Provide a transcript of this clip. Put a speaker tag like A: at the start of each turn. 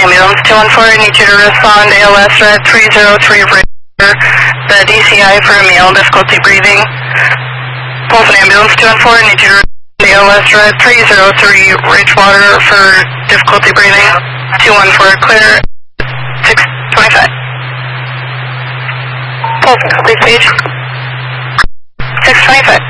A: ambulance 214, need you to respond ALS red 303 River, the DCI for a male, difficulty breathing. Polson ambulance 214, need you to respond ALS red 303 Ridgewater for difficulty breathing. 214 clear, 625. Polson, please page. 625.